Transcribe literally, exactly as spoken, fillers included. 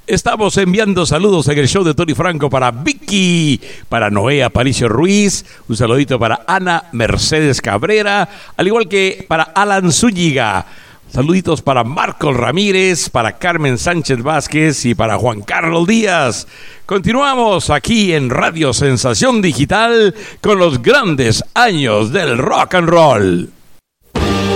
Estamos enviando saludos en el show de Tony Franco para Vicky, para Noé Aparicio Ruiz, un saludito para Ana Mercedes Cabrera, al igual que para Alan Zúñiga. Saluditos para Marcos Ramírez, para Carmen Sánchez Vázquez y para Juan Carlos Díaz. Continuamos aquí en Radio Sensación Digital con los grandes años del rock and roll.